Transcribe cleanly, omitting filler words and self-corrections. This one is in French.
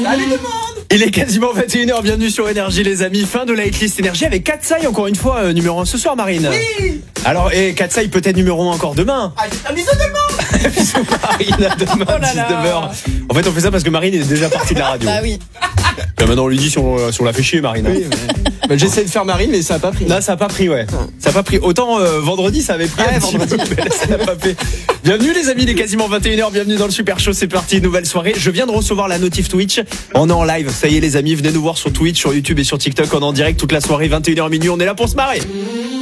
Salut tout le monde. Il est quasiment 21h, bienvenue sur Énergie les amis, fin de la hitlist Énergie avec Katsai encore une fois numéro 1 ce soir Marine. Oui. Alors et Katsai peut-être numéro 1 encore demain. Ah, un bisou tout le monde. Bisous Marine, à demain Oh là là. 19h. En fait on fait ça parce que Marine est déjà partie de la radio. Bah oui. Et maintenant on lui dit si on la fait chier Marine. Oui, mais j'essaie de faire Marine, mais ça a pas pris. Là ça a pas pris ouais. Ça a pas pris. Autant vendredi ça avait pris un petit peu, mais là, ça n'a pas fait. Bienvenue les amis, il est quasiment 21h, bienvenue dans le Super Show, c'est parti, nouvelle soirée. Je viens de recevoir la notif Twitch. On est en live, ça y est les amis, venez nous voir sur Twitch, sur YouTube et sur TikTok, on est en direct toute la soirée, 21h minuit, on est là pour se marrer.